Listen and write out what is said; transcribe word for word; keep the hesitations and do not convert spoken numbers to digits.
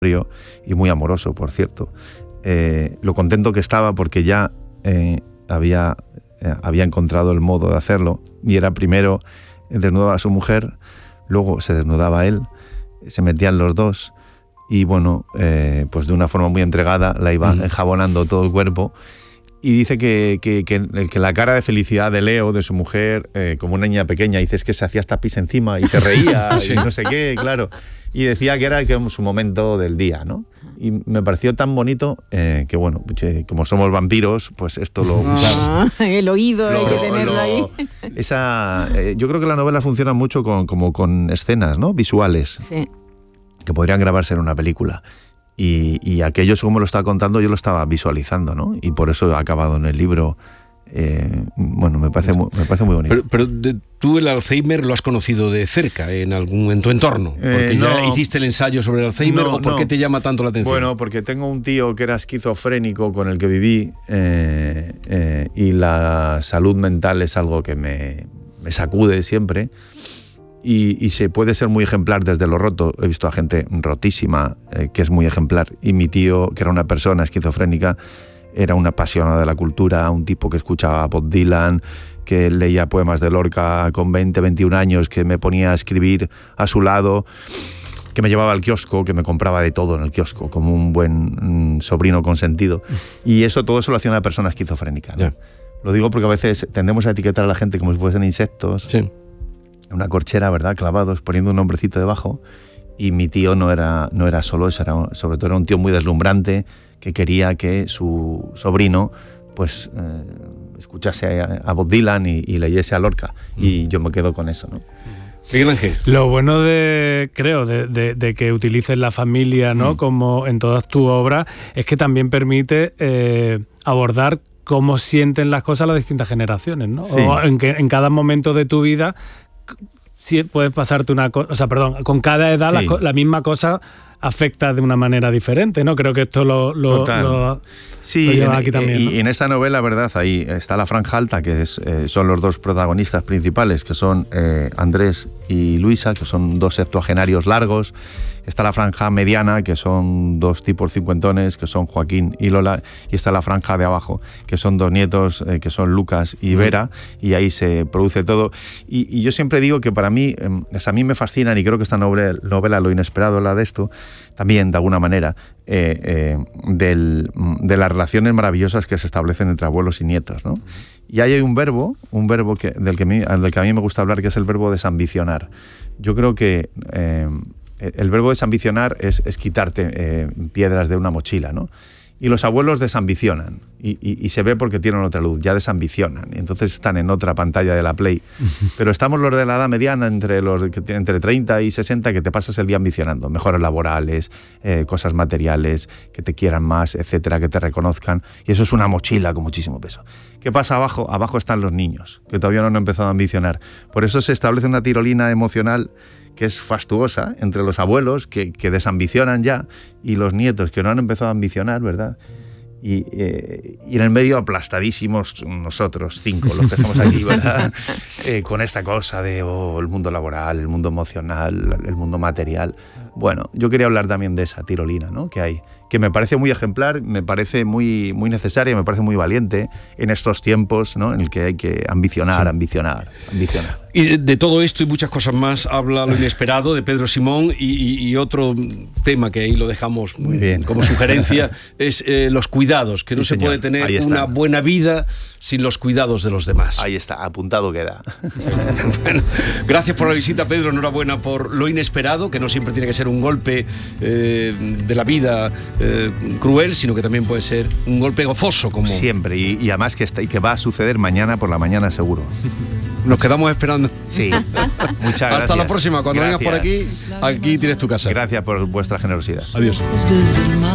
y muy amoroso, por cierto. Eh, lo contento que estaba porque ya eh, había, eh, había encontrado el modo de hacerlo, y era primero desnudaba a su mujer, luego se desnudaba él, se metían los dos y bueno, eh, pues de una forma muy entregada la iba uh-huh. enjabonando todo el cuerpo. Y dice que, que, que, que la cara de felicidad de Leo, de su mujer, eh, como una niña pequeña, dice es que se hacía hasta pis encima y se reía sí. y no sé qué, claro. Y decía que era que su momento del día, ¿no? Y me pareció tan bonito eh, que, bueno, como somos vampiros, pues esto lo... Ah, claro, el oído lo, hay que tenerlo lo, ahí. Esa, eh, yo creo que la novela funciona mucho con, como con escenas, ¿no? Visuales, sí. que podrían grabarse en una película. Y, y aquello, como lo estaba contando, yo lo estaba visualizando, ¿no? Y por eso ha acabado en el libro. Eh, bueno, me parece muy, me parece muy bonito. Pero, pero de, tú el Alzheimer lo has conocido de cerca, en algún en tu entorno, porque eh, no, ya hiciste el ensayo sobre el Alzheimer, no, ¿o por no. qué te llama tanto la atención? Bueno, porque tengo un tío que era esquizofrénico con el que viví eh, eh, y la salud mental es algo que me, me sacude siempre. Y, y se puede ser muy ejemplar desde lo roto. He visto a gente rotísima eh, que es muy ejemplar. Y mi tío, que era una persona esquizofrénica, era un apasionado de la cultura, un tipo que escuchaba a Bob Dylan, que leía poemas de Lorca con veinte, veintiún años, que me ponía a escribir a su lado, que me llevaba al kiosco, que me compraba de todo en el kiosco, como un buen mm, sobrino consentido. Y eso, todo eso lo hacía una persona esquizofrénica, ¿no? Yeah. Lo digo porque a veces tendemos a etiquetar a la gente como si fuesen insectos. Sí. Una corchera, ¿verdad? Clavados, poniendo un nombrecito debajo. Y mi tío no era, no era solo eso, era, sobre todo era un tío muy deslumbrante que quería que su sobrino pues eh, escuchase a, a Bob Dylan y, y leyese a Lorca. Mm. Y yo me quedo con eso, ¿no? Miguel Ángel. Lo bueno de, creo, de, de, de que utilices la familia, ¿no? Mm. Como en todas tus obras, es que también permite eh, abordar cómo sienten las cosas las distintas generaciones, ¿no? Sí. O en, que, en cada momento de tu vida sí, puedes pasarte una cosa, o sea, perdón, con cada edad sí. la, la misma cosa afecta de una manera diferente, ¿no? Creo que esto lo, lo, lo, sí, lo lleva en, aquí también, ¿no? Y en esta novela, ¿verdad? Ahí está la franja alta, que es, eh, son los dos protagonistas principales, que son eh, Andrés y Luisa, que son dos septuagenarios largos. Está la franja mediana, que son dos tipos cincuentones, que son Joaquín y Lola, y está la franja de abajo, que son dos nietos, eh, que son Lucas y Vera, mm. y ahí se produce todo. Y, y yo siempre digo que para mí, eh, a mí me fascinan, y creo que esta novela, novela Lo Inesperado, habla de esto, también de alguna manera, eh, eh, del, de las relaciones maravillosas que se establecen entre abuelos y nietos, ¿no? Y ahí hay un verbo, un verbo que, del, que me, del que a mí me gusta hablar, que es el verbo desambicionar. Yo creo que... Eh, el verbo desambicionar es, es quitarte eh, piedras de una mochila, ¿no? Y los abuelos desambicionan, y, y, y se ve porque tienen otra luz, ya desambicionan, y entonces están en otra pantalla de la Play. Pero estamos los de la edad mediana, entre, los, entre treinta y sesenta, que te pasas el día ambicionando, mejoras laborales, eh, cosas materiales, que te quieran más, etcétera, que te reconozcan, y eso es una mochila con muchísimo peso. ¿Qué pasa abajo? Abajo están los niños, que todavía no han empezado a ambicionar. Por eso se establece una tirolina emocional que es fastuosa entre los abuelos que, que desambicionan ya y los nietos que no han empezado a ambicionar, ¿verdad? Y, eh, y en el medio aplastadísimos nosotros cinco, los que estamos aquí, ¿verdad? Eh, con esta cosa de oh, el mundo laboral, el mundo emocional, el mundo material. Bueno, yo quería hablar también de esa tirolina, ¿no? que hay, que me parece muy ejemplar, me parece muy, muy necesaria, me parece muy valiente en estos tiempos, ¿no? En el que hay que ambicionar, sí. ambicionar, ambicionar. Y de, de todo esto y muchas cosas más habla Lo Inesperado, de Pedro Simón, y, y, y otro tema que ahí lo dejamos muy bien como sugerencia es eh, los cuidados, que sí, no se señor. puede tener una buena vida sin los cuidados de los demás. Ahí está, apuntado queda. Bueno, gracias por la visita, Pedro, enhorabuena por Lo Inesperado, que no siempre tiene que ser un golpe eh, de la vida eh, cruel, sino que también puede ser un golpe gozoso. Como siempre, y, y además que, está, y que va a suceder mañana por la mañana seguro. Nos quedamos esperando. Sí, muchas gracias. Hasta la próxima, cuando gracias. vengas por aquí, aquí tienes tu casa. Gracias por vuestra generosidad. Adiós.